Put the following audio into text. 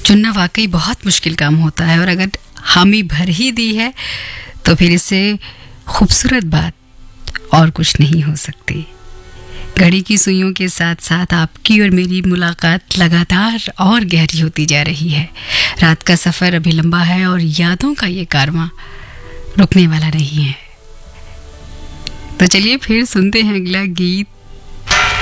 चुनना वाकई बहुत मुश्किल काम होता है, और अगर हामी भर ही दी है तो फिर इससे खूबसूरत बात और कुछ नहीं हो सकती। घड़ी की सुइयों के साथ साथ आपकी और मेरी मुलाकात लगातार और गहरी होती जा रही है। रात का सफ़र अभी लंबा है और यादों का ये कारवां रुकने वाला नहीं है। तो चलिए फिर सुनते हैं अगला गीत।